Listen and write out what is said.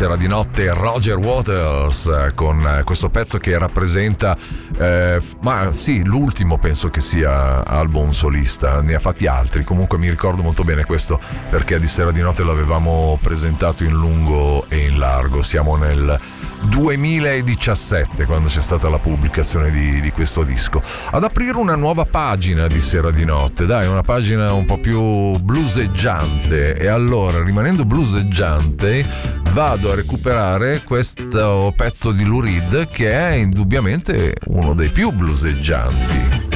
Sera di Notte Roger Waters con questo pezzo che rappresenta ma sì, l'ultimo penso che sia album solista, ne ha fatti altri, comunque mi ricordo molto bene questo perché di Sera di Notte l'avevamo presentato in lungo e in largo. Siamo nel 2017 quando c'è stata la pubblicazione di questo disco. Ad aprire una nuova pagina di Sera di Notte, dai, una pagina un po' più bluseggiante, e allora, rimanendo bluseggiante, vado a recuperare questo pezzo di Lou Reed che è indubbiamente uno dei più bluseggianti.